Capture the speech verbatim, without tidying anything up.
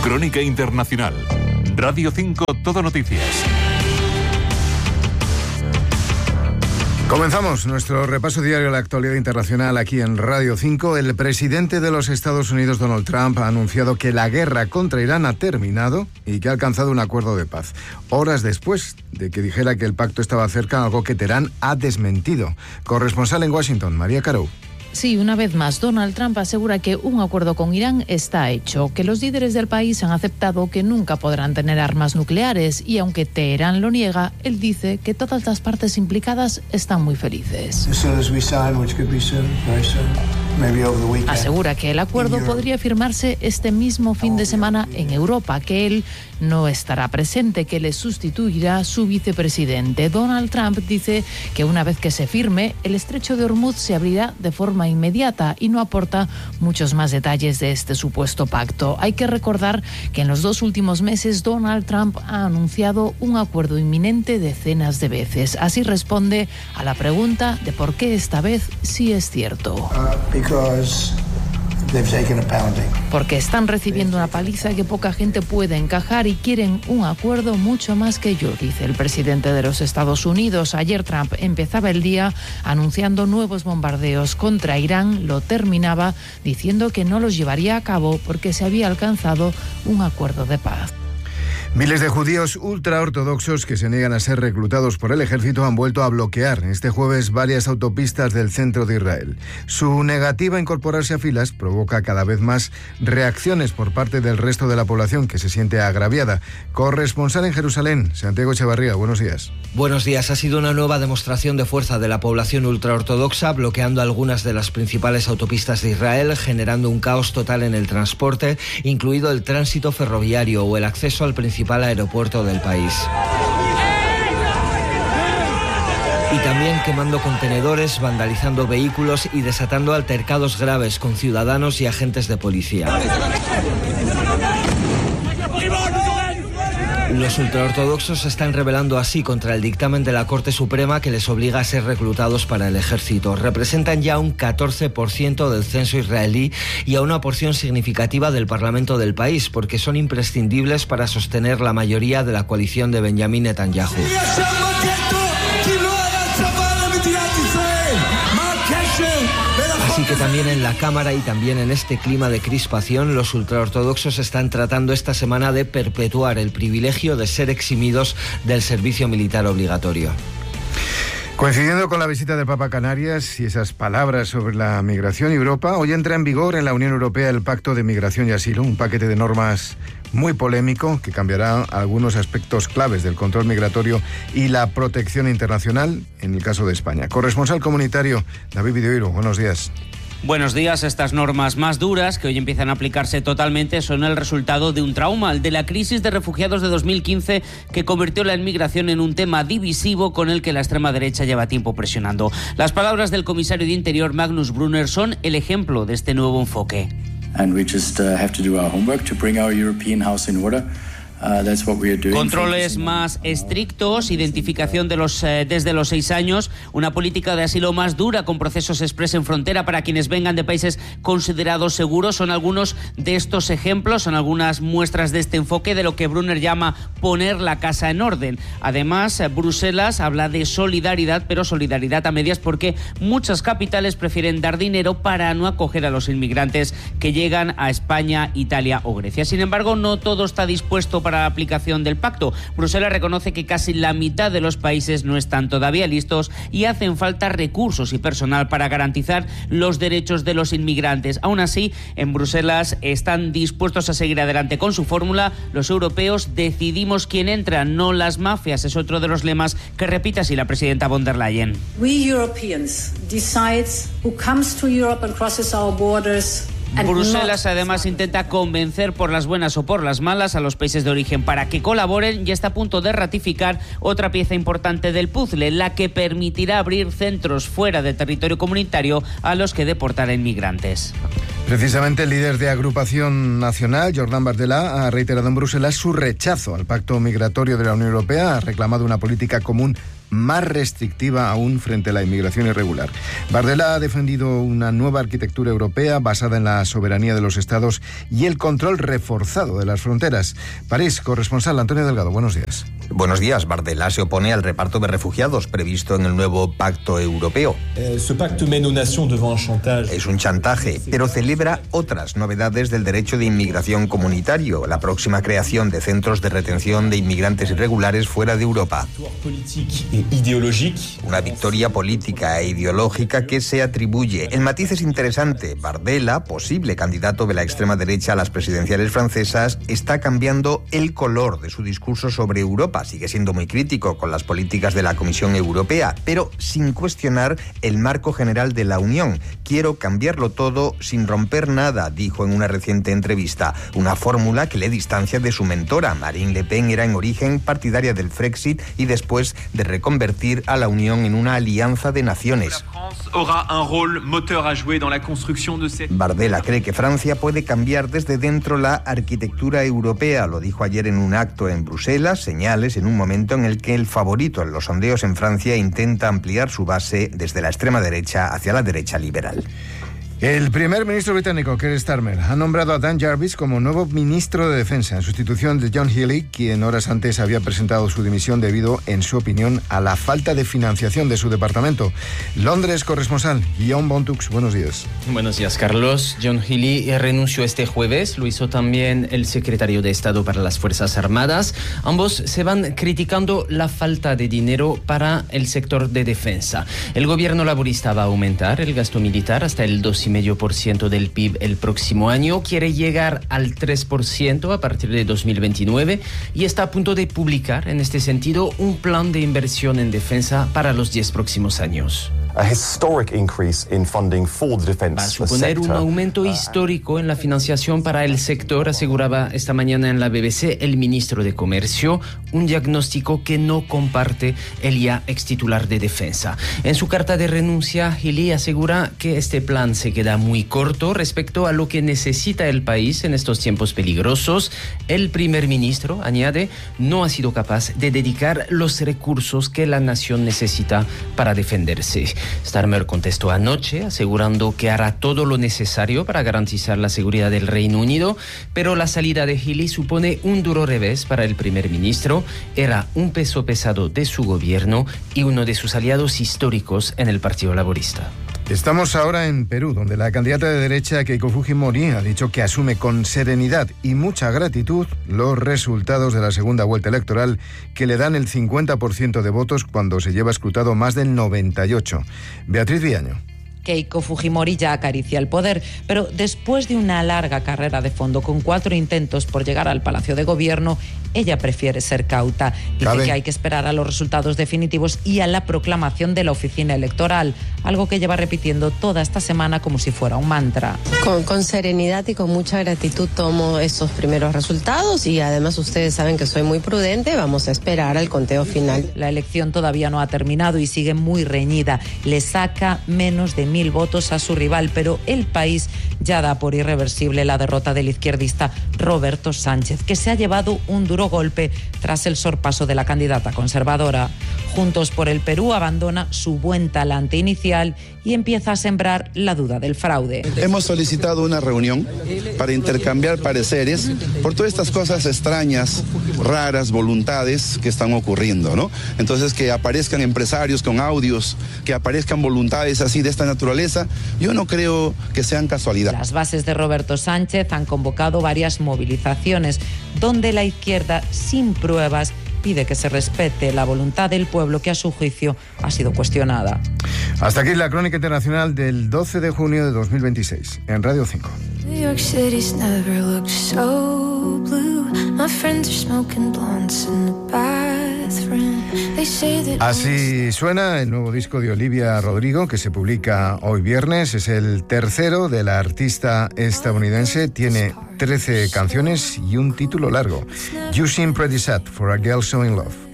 Crónica Internacional. Radio cinco, Todo Noticias. Comenzamos nuestro repaso diario a la actualidad internacional aquí en Radio cinco. El presidente de los Estados Unidos, Donald Trump, ha anunciado que la guerra contra Irán ha terminado y que ha alcanzado un acuerdo de paz. Horas después de que dijera que el pacto estaba cerca, algo que Teherán ha desmentido. Corresponsal en Washington, María Carou. Sí, una vez más, Donald Trump asegura que un acuerdo con Irán está hecho, que los líderes del país han aceptado que nunca podrán tener armas nucleares y aunque Teherán lo niega, él dice que todas las partes implicadas están muy felices. Asegura que el acuerdo podría firmarse este mismo fin de semana en Europa, que él no estará presente, que le sustituirá su vicepresidente. Donald Trump dice que una vez que se firme, el estrecho de Hormuz se abrirá de forma inmediata y no aporta muchos más detalles de este supuesto pacto. Hay que recordar que en los dos últimos meses Donald Trump ha anunciado un acuerdo inminente decenas de veces. Así responde a la pregunta de por qué esta vez sí es cierto. Uh, Porque están recibiendo una paliza que poca gente puede encajar y quieren un acuerdo mucho más que yo, dice el presidente de los Estados Unidos. Ayer Trump empezaba el día anunciando nuevos bombardeos contra Irán, lo terminaba diciendo que no los llevaría a cabo porque se había alcanzado un acuerdo de paz. Miles de judíos ultraortodoxos que se niegan a ser reclutados por el ejército han vuelto a bloquear este jueves varias autopistas del centro de Israel. Su negativa a incorporarse a filas provoca cada vez más reacciones por parte del resto de la población que se siente agraviada. Corresponsal en Jerusalén, Santiago Echevarría, buenos días. Buenos días. Ha sido una nueva demostración de fuerza de la población ultraortodoxa, bloqueando algunas de las principales autopistas de Israel, generando un caos total en el transporte, incluido el tránsito ferroviario o el acceso al principal aeropuerto del país. Y también quemando contenedores, vandalizando vehículos y desatando altercados graves con ciudadanos y agentes de policía. Los ultraortodoxos se están rebelando así contra el dictamen de la Corte Suprema que les obliga a ser reclutados para el ejército. Representan ya un catorce por ciento del censo israelí y a una porción significativa del Parlamento del país, porque son imprescindibles para sostener la mayoría de la coalición de Benjamin Netanyahu. Así que también en la Cámara y también en este clima de crispación, los ultraortodoxos están tratando esta semana de perpetuar el privilegio de ser eximidos del servicio militar obligatorio. Coincidiendo con la visita del Papa a Canarias y esas palabras sobre la migración y Europa, hoy entra en vigor en la Unión Europea el Pacto de Migración y Asilo, un paquete de normas muy polémico que cambiará algunos aspectos claves del control migratorio y la protección internacional en el caso de España. Corresponsal comunitario David Videiro, buenos días. Buenos días. Estas normas más duras, que hoy empiezan a aplicarse totalmente, son el resultado de un trauma, el de la crisis de refugiados de dos mil quince, que convirtió la inmigración en un tema divisivo con el que la extrema derecha lleva tiempo presionando. Las palabras del comisario de Interior, Magnus Brunner, son el ejemplo de este nuevo enfoque. And we just uh, have to do our homework to bring our European house in order. Uh, that's what we are doing. Controles más estrictos, identificación de los eh, desde los seis años, una política de asilo más dura con procesos express en frontera para quienes vengan de países considerados seguros. Son algunos de estos ejemplos, son algunas muestras de este enfoque de lo que Brunner llama poner la casa en orden. Además, eh, Bruselas habla de solidaridad, pero solidaridad a medias, porque muchas capitales prefieren dar dinero para no acoger a los inmigrantes que llegan a España, Italia o Grecia. Sin embargo, no todo está dispuesto para para la aplicación del pacto. Bruselas reconoce que casi la mitad de los países no están todavía listos y hacen falta recursos y personal para garantizar los derechos de los inmigrantes. Aún así, en Bruselas están dispuestos a seguir adelante con su fórmula. Los europeos decidimos quién entra, no las mafias. Es otro de los lemas que repite así la presidenta von der Leyen. We Europeans decide who comes to Europe and crosses our borders. Bruselas además intenta convencer por las buenas o por las malas a los países de origen para que colaboren y está a punto de ratificar otra pieza importante del puzzle, la que permitirá abrir centros fuera de territorio comunitario a los que deportar a inmigrantes. Precisamente el líder de Agrupación Nacional, Jordan Bardella, ha reiterado en Bruselas su rechazo al pacto migratorio de la Unión Europea, ha reclamado una política común más restrictiva aún frente a la inmigración irregular. Bardella ha defendido una nueva arquitectura europea basada en la soberanía de los estados y el control reforzado de las fronteras. París, corresponsal Antonio Delgado, buenos días. Buenos días. Bardella se opone al reparto de refugiados previsto en el nuevo pacto europeo. Es un chantaje, pero celebra otras novedades del derecho de inmigración comunitario, la próxima creación de centros de retención de inmigrantes irregulares fuera de Europa. Una victoria política e ideológica que se atribuye. El matiz es interesante. Bardella, posible candidato de la extrema derecha a las presidenciales francesas, está cambiando el color de su discurso sobre Europa. Sigue siendo muy crítico con las políticas de la Comisión Europea, pero sin cuestionar el marco general de la Unión. Quiero cambiarlo todo sin romper nada, dijo en una reciente entrevista. Una fórmula que le distancia de su mentora. Marine Le Pen era en origen partidaria del Frexit y después de reconvertir a la Unión en una alianza de naciones. Bardella cree que Francia puede cambiar desde dentro la arquitectura europea. Lo dijo ayer en un acto en Bruselas, señales en un momento en el que el favorito en los sondeos en Francia intenta ampliar su base desde la extrema derecha hacia la derecha liberal. El primer ministro británico, Keir Starmer, ha nombrado a Dan Jarvis como nuevo ministro de Defensa, en sustitución de John Healey, quien horas antes había presentado su dimisión debido, en su opinión, a la falta de financiación de su departamento. Londres, corresponsal, Guillaume Bontux, buenos días. Buenos días, Carlos. John Healey renunció este jueves, lo hizo también el secretario de Estado para las Fuerzas Armadas. Ambos se van criticando la falta de dinero para el sector de defensa. El gobierno laborista va a aumentar el gasto militar hasta el dos coma cinco por ciento del P I B el próximo año, quiere llegar al tres por ciento a partir de dos mil veintinueve y está a punto de publicar en este sentido un plan de inversión en defensa para los diez próximos años. A historic increase in funding for the defense Va a suponer un aumento histórico en la financiación para el sector, aseguraba esta mañana en la B B C el ministro de Comercio, un diagnóstico que no comparte el ya ex titular de Defensa. En su carta de renuncia, Healey asegura que este plan se queda muy corto respecto a lo que necesita el país en estos tiempos peligrosos. El primer ministro, añade, no ha sido capaz de dedicar los recursos que la nación necesita para defenderse. Starmer contestó anoche asegurando que hará todo lo necesario para garantizar la seguridad del Reino Unido, pero la salida de Healey supone un duro revés para el primer ministro. Era un peso pesado de su gobierno y uno de sus aliados históricos en el Partido Laborista. Estamos ahora en Perú, donde la candidata de derecha Keiko Fujimori ha dicho que asume con serenidad y mucha gratitud los resultados de la segunda vuelta electoral, que le dan el cincuenta por ciento de votos cuando se lleva escrutado más del noventa y ocho por ciento. Beatriz Villaño. Keiko Fujimori ya acaricia el poder, pero después de una larga carrera de fondo con cuatro intentos por llegar al Palacio de Gobierno, ella prefiere ser cauta. Dice ¿Cabe? que hay que esperar a los resultados definitivos y a la proclamación de la oficina electoral, algo que lleva repitiendo toda esta semana como si fuera un mantra. Con, con serenidad y con mucha gratitud tomo estos primeros resultados y además ustedes saben que soy muy prudente, vamos a esperar al conteo final. La elección todavía no ha terminado y sigue muy reñida. Le saca menos de mil votos a su rival, pero el país ya da por irreversible la derrota del izquierdista Roberto Sánchez, que se ha llevado un duro golpe tras el sorpaso de la candidata conservadora. Juntos por el Perú abandona su buen talante inicial y empieza a sembrar la duda del fraude. Hemos solicitado una reunión para intercambiar pareceres por todas estas cosas extrañas, raras, voluntades que están ocurriendo, ¿no? Entonces, que aparezcan empresarios con audios, que aparezcan voluntades así de esta naturaleza, yo no creo que sean casualidad. Las bases de Roberto Sánchez han convocado varias movilizaciones donde la izquierda, sin pruebas, pide que se respete la voluntad del pueblo que a su juicio ha sido cuestionada. Hasta aquí la crónica internacional del doce de junio de dos mil veintiséis en Radio cinco. New York City's never looked so blue. My friends are smoking blunts in the bathroom. They say that Así suena el nuevo disco de Olivia Rodrigo, que se publica hoy viernes. Es el tercero de la artista estadounidense. Tiene trece canciones y un título largo. You Seem Pretty Sad for a Girl So in Love.